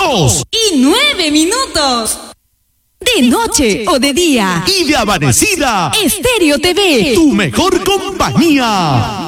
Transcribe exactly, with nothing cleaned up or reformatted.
dos y nueve minutos. De noche o de día. Y de amanecida. Estéreo T V. Tu mejor compañía.